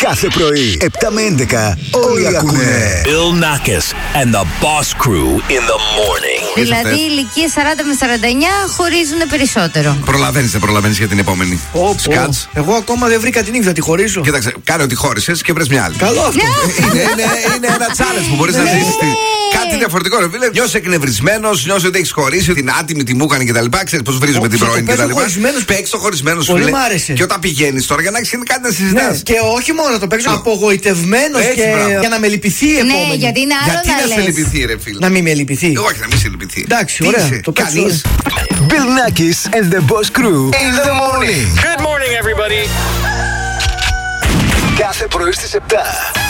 Κάθε πρωί, 7 με 11, όλοι ακούνε. Bill Nackis and the Boss Crew in the morning. Δηλαδή, ηλικίες 40 με 49 χωρίζουν περισσότερο. Προλαβαίνεις για την επόμενη. Σκάτς. Εγώ ακόμα δεν βρήκα την νύχτα, τη χωρίσω. Κοίταξε, κάνε ότι χώρισες και βρες μια άλλη. Καλό αυτό. Είναι ένα challenge που μπορείς να ζήσεις. Κάτι διαφορετικό, ρε φίλε. Νιώσε εκνευρισμένος, νιώσε ότι έχεις χωρίσει, την άτιμη, τη μούχανη κτλ. Ξέρεις πώς βρίζουμε την πρώην κτλ. Παίξ το χωρισμένο σου, φίλε. Και όταν πηγαίνεις τώρα για να έχεις κάτι να συζητάς. Και όχι μόνο το παίξω απογοητευμένος και για να με λυπηθεί η επόμενη. Ναι, γιατί είναι άλλο γιατί να σε λυπηθεί, ρε φίλε. Να μην με λυπηθεί. Όχι, να μην σε λυπηθεί. Εντάξει, ωραία. Το κάνεις. Bill Nackis and the Boss Crew in the morning. Good morning, everybody. Κάθε πρωί στις 7.